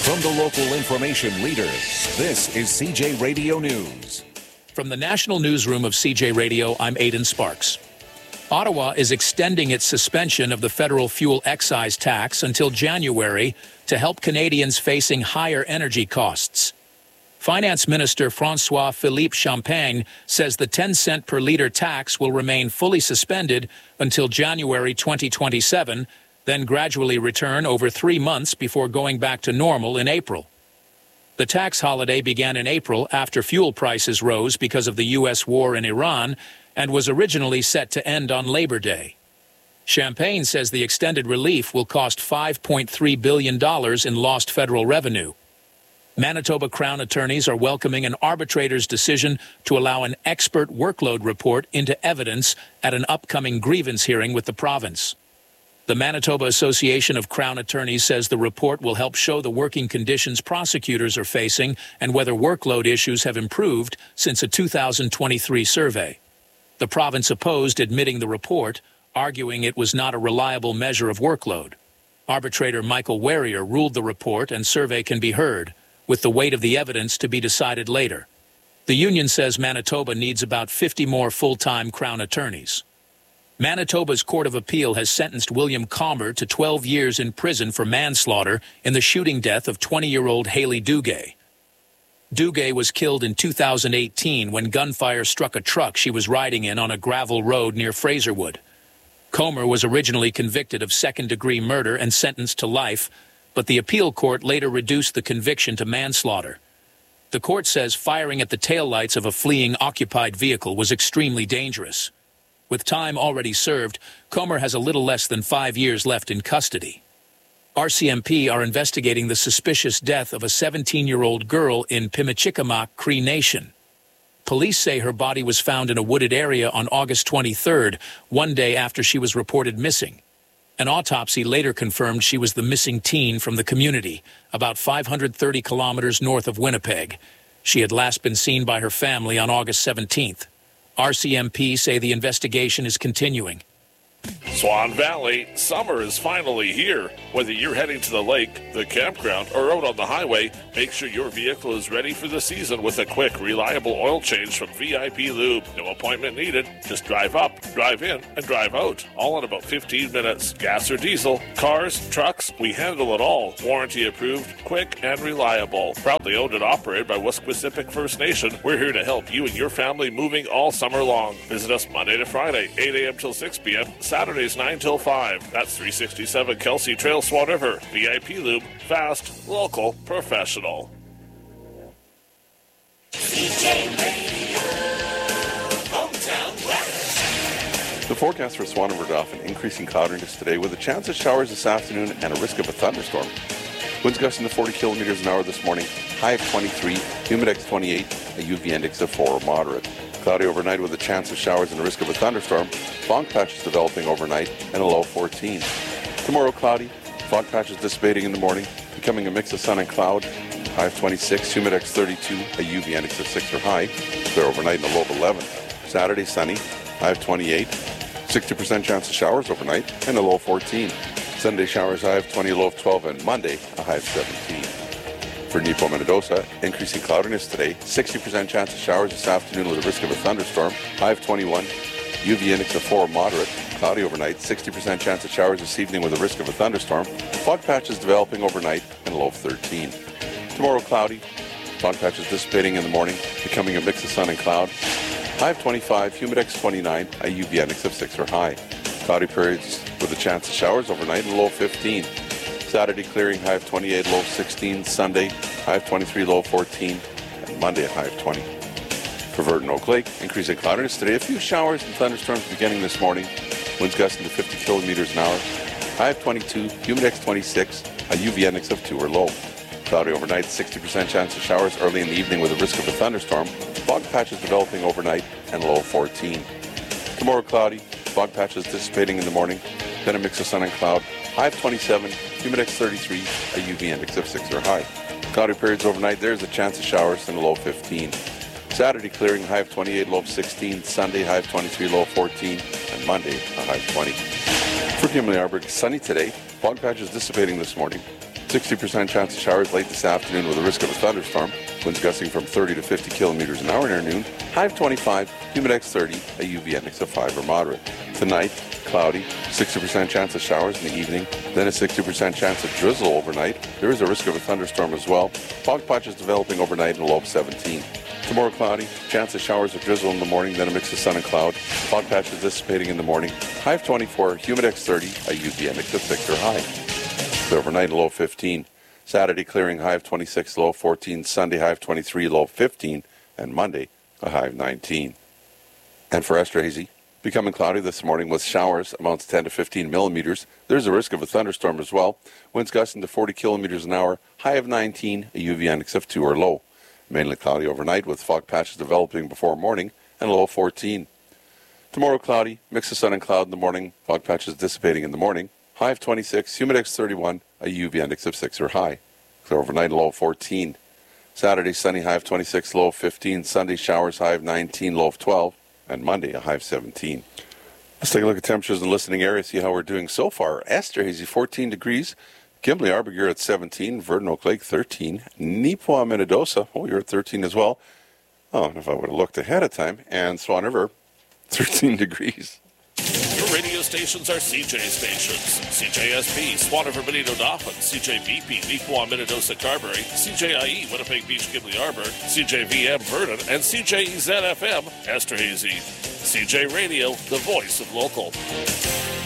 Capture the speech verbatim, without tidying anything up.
From the local information leader, this is C J Radio News. From the national newsroom of C J Radio, I'm Aidan Sparks. Ottawa is extending its suspension of the federal fuel excise tax until January to help Canadians facing higher energy costs. Finance Minister François-Philippe Champagne says the ten cent per litre tax will remain fully suspended until January twenty twenty-seven, then gradually return over three months before going back to normal in April. The tax holiday began in April after fuel prices rose because of the U S war in Iran and was originally set to end on Labor Day. Champagne says the extended relief will cost five point three billion dollars in lost federal revenue. Manitoba Crown attorneys are welcoming an arbitrator's decision to allow an expert workload report into evidence at an upcoming grievance hearing with the province. The Manitoba Association of Crown Attorneys says the report will help show the working conditions prosecutors are facing and whether workload issues have improved since a two thousand twenty-three survey. The province opposed admitting the report, arguing it was not a reliable measure of workload. Arbitrator Michael Warrior ruled the report and survey can be heard, with the weight of the evidence to be decided later. The union says Manitoba needs about fifty more full-time Crown attorneys. Manitoba's Court of Appeal has sentenced William Calmer to twelve years in prison for manslaughter in the shooting death of twenty-year-old Haley Duguay. Duguay was killed in two thousand eighteen when gunfire struck a truck she was riding in on a gravel road near Fraserwood. Calmer was originally convicted of second-degree murder and sentenced to life, but the appeal court later reduced the conviction to manslaughter. The court says firing at the taillights of a fleeing occupied vehicle was extremely dangerous. With time already served, Calmer has a little less than five years left in custody. R C M P are investigating the suspicious death of a seventeen-year-old girl in Pimicikamak, Cree Nation. Police say her body was found in a wooded area on August twenty-third, one day after she was reported missing. An autopsy later confirmed she was the missing teen from the community, about five hundred thirty kilometers north of Winnipeg. She had last been seen by her family on August seventeenth. R C M P say the investigation is continuing. Swan Valley, summer is finally here. Whether you're heading to the lake, the campground, or out on the highway, make sure your vehicle is ready for the season with a quick, reliable oil change from V I P Lube. No appointment needed. Just drive up, drive in, and drive out. All in about fifteen minutes. Gas or diesel, cars, trucks, we handle it all. Warranty approved, quick, and reliable. Proudly owned and operated by Wesquisipic First Nation, we're here to help you and your family moving all summer long. Visit us Monday to Friday, eight a.m. till six p.m., Saturdays nine till five. That's three sixty-seven Kelsey Trail, Swan River. V I P Lube, fast, local, professional. C J Radio, hometown weather. The forecast for Swan River Dauphin, increasing cloudiness today with a chance of showers this afternoon and a risk of a thunderstorm. Winds gusting to forty kilometers an hour this morning, high of twenty-three, humidex twenty-eight, a U V index of four, moderate. Cloudy overnight with a chance of showers and a risk of a thunderstorm. Fog patches developing overnight and a low fourteen. Tomorrow cloudy, fog patches dissipating in the morning, becoming a mix of sun and cloud. High of twenty-six, humidex thirty-two, a U V index of six or high. Clear overnight and a low of eleven. Saturday sunny, high of twenty-eight, sixty percent chance of showers overnight and a low of fourteen. Sunday showers high of twenty, low of twelve, and Monday a high of seventeen. For Nepo Minnedosa, increasing cloudiness today, sixty percent chance of showers this afternoon with a risk of a thunderstorm, high of twenty-one, U V index of four, moderate, cloudy overnight, sixty percent chance of showers this evening with a risk of a thunderstorm, fog patches developing overnight, and a low of thirteen. Tomorrow cloudy, fog patches dissipating in the morning, becoming a mix of sun and cloud, high of twenty-five, humidex twenty-nine, a U V index of six or high. Cloudy periods with a chance of showers overnight, and a low of fifteen. Saturday clearing, high of twenty-eight, low of sixteen. Sunday, high of twenty-three, low of fourteen. And Monday, a high of twenty. For Verdon Oak Lake, increasing cloudiness today. A few showers and thunderstorms beginning this morning. Winds gusting to fifty kilometers an hour. High of twenty-two, humidex twenty-six, a U V index of two or low. Cloudy overnight, sixty percent chance of showers early in the evening with a risk of a thunderstorm. Fog patches developing overnight and a low of fourteen. Tomorrow cloudy, fog patches dissipating in the morning, then a mix of sun and cloud. High of twenty-seven, humidex thirty-three, a U V index of six or high. Cloudy periods overnight, there's a chance of showers and a low of fifteen. Saturday clearing, high of twenty-eight, low of sixteen. Sunday, high of twenty-three, low of fourteen. And Monday, a high of twenty. For Kimberley Arbor, sunny today. Fog patches dissipating this morning. sixty percent chance of showers late this afternoon with a risk of a thunderstorm. Winds gusting from thirty to fifty kilometers an hour near noon. High of twenty-five, Humidex thirty, a U V index of five or moderate. Tonight, cloudy, sixty percent chance of showers in the evening, then a sixty percent chance of drizzle overnight. There is a risk of a thunderstorm as well. Fog patches developing overnight and a low of seventeen. Tomorrow cloudy, chance of showers of drizzle in the morning, then a mix of sun and cloud. Fog patches dissipating in the morning. High of twenty-four, Humidex thirty, a U V index of six or high. Clear overnight, a low of fifteen. Saturday clearing, high of twenty-six, low of fourteen. Sunday, high of twenty-three, low of fifteen. And Monday, a high of nineteen. And for Esterhazy, becoming cloudy this morning with showers, amounts ten to fifteen millimeters. There's a risk of a thunderstorm as well. Winds gusting to forty kilometers an hour, high of nineteen, a U V index of two or low. Mainly cloudy overnight with fog patches developing before morning and a low of fourteen. Tomorrow cloudy, mix of sun and cloud in the morning, fog patches dissipating in the morning. High of twenty-six, Humidex thirty-one, a U V index of six or high. Clear overnight, a low of fourteen. Saturday, sunny, high of twenty-six, low of fifteen. Sunday, showers, high of nineteen, low of twelve. And Monday, a high of seventeen. Let's take a look at temperatures in the listening area, see how we're doing so far. Esterhazy, fourteen degrees. Kimberley Arbor, you're at seventeen. Verdon Oak Lake, thirteen. Neepawa, Minnedosa, oh, you're at thirteen as well. Oh, and if I would have looked ahead of time. And Swan River, thirteen degrees. Your radio stations are C J stations. C J S P, Swan River, Benito Dauphin, C J V P, Neepawa, Minnedosa, Carberry, C J I E, Winnipeg Beach, Kimberley Arbor, C J V M, Verdon, and C J E Z F M, Esterhazy. C J Radio, the voice of local.